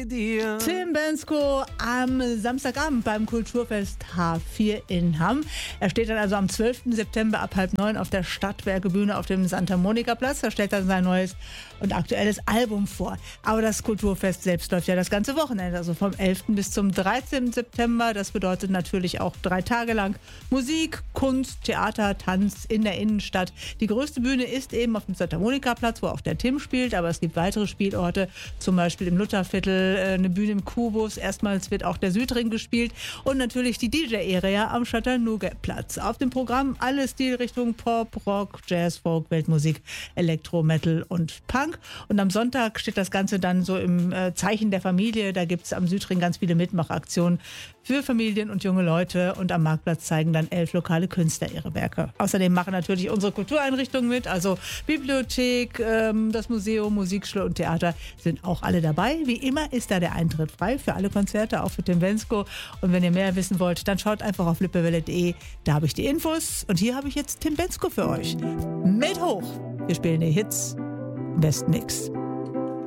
bei dir. Tim Bendzko am Samstagabend beim Kulturfest H4 in Hamm. Er steht dann also am 12. September ab 8:30 auf der Stadtwerkebühne auf dem Santa Monica Platz. Da stellt er sein neues und aktuelles Album vor. Aber das Kulturfest selbst läuft ja das ganze Wochenende, also vom 11. bis zum 13. September. Das bedeutet natürlich auch 3 Tage lang Musik, Kunst, Theater, Tanz in der Innenstadt. Die größte Bühne ist eben auf dem Santa Monica Platz, wo auch der Tim spielt, aber es gibt weitere Spielorte, zum Beispiel im Lutherviertel, eine Bühne im Kubus. Erstmals wird auch der Südring gespielt und natürlich die DJ-Area am Chattanooga-Platz. Auf dem Programm alle Stilrichtungen Pop, Rock, Jazz, Folk, Weltmusik, Elektro, Metal und Punk. Und am Sonntag steht das Ganze dann so im Zeichen der Familie. Da gibt es am Südring ganz viele Mitmachaktionen für Familien und junge Leute. Und am Marktplatz zeigen dann 11 lokale Künstler ihre Werke. Außerdem machen natürlich unsere Kultureinrichtungen mit, also Bibliothek, das Museum, Musikschule und Theater sind auch alle dabei. Wie immer ist da der Eintritt frei für alle Konzerte, auch für Tim Bendzko. Und wenn ihr mehr wissen wollt, dann schaut einfach auf lippewelle.de. Da habe ich die Infos. Und hier habe ich jetzt Tim Bendzko für euch. Mit hoch! Wir spielen die Hits im besten Mix.